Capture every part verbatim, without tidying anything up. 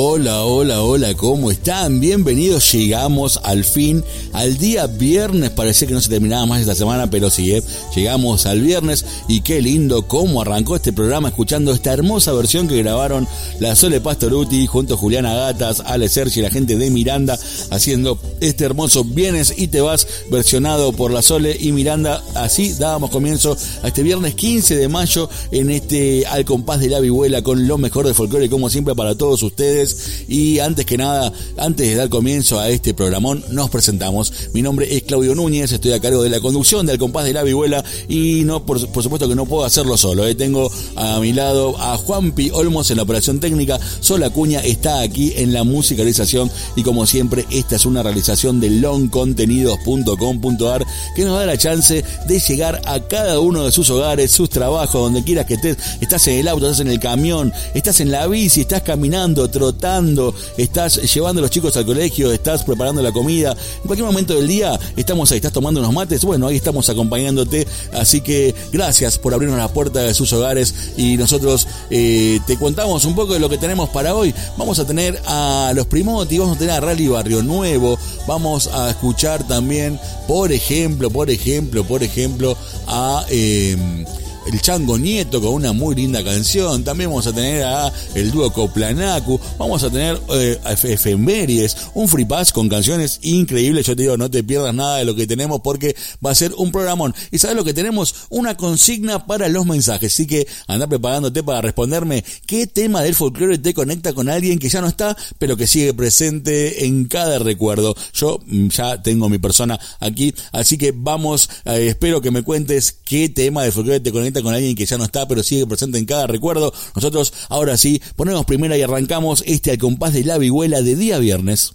Hola, hola, hola, ¿cómo están? Bienvenidos, llegamos al fin, al día viernes. Parecía que no se terminaba más esta semana, pero sí, ¿eh? Llegamos al viernes y qué lindo cómo arrancó este programa escuchando esta hermosa versión que grabaron la Sole Pastorutti junto a Juliana Gatas, Ale Sergi y la gente de Miranda, haciendo este hermoso Vienes y te vas, versionado por la Sole y Miranda. Así dábamos comienzo a este viernes quince de mayo en este Al Compás de la Vihuela con lo mejor de folclore, como siempre, para todos ustedes. Y antes que nada, antes de dar comienzo a este programón, nos presentamos. Mi nombre es Claudio Núñez, estoy a cargo de la conducción de Al Compás de la Vihuela y no, por, por supuesto que no puedo hacerlo solo, ¿eh? Tengo a mi lado a Juanpi Olmos en la operación técnica. Sol Acuña está aquí en la musicalización y, como siempre, esta es una realización de long contenidos punto com punto a r que nos da la chance de llegar a cada uno de sus hogares, sus trabajos, donde quieras que estés. Estás en el auto, estás en el camión, estás en la bici, estás caminando, trotando, estás llevando a los chicos al colegio, estás preparando la comida. En cualquier momento del día estamos ahí, estás tomando unos mates, bueno, ahí estamos acompañándote. Así que gracias por abrirnos la puerta de sus hogares y nosotros eh, te contamos un poco de lo que tenemos para hoy. Vamos a tener a los Primotti, vamos a tener a Rally Barrio Nuevo, vamos a escuchar también, por ejemplo, por ejemplo, por ejemplo, a... Eh, el Chango Nieto con una muy linda canción. También vamos a tener a el dúo Coplanacu. Vamos a tener eh, a Efemérides, un free pass con canciones increíbles. Yo te digo, no te pierdas nada de lo que tenemos porque va a ser un programón. Y ¿sabes lo que tenemos? Una consigna para los mensajes. Así que anda preparándote para responderme qué tema del folclore te conecta con alguien que ya no está, pero que sigue presente en cada recuerdo. Yo ya tengo mi persona aquí, así que vamos, eh, espero que me cuentes qué tema del folclore te conecta con alguien que ya no está, pero sigue presente en cada recuerdo. Nosotros, ahora sí, ponemos primera y arrancamos este Al Compás de la Vihuela de día viernes.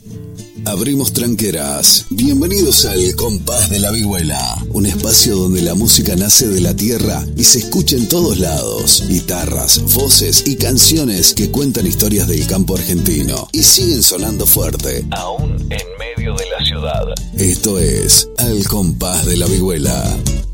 Abrimos tranqueras. Bienvenidos al Compás de la Vihuela, un espacio donde la música nace de la tierra y se escucha en todos lados. Guitarras, voces y canciones que cuentan historias del campo argentino y siguen sonando fuerte, aún en medio de la ciudad. Esto es Al Compás de la Vihuela.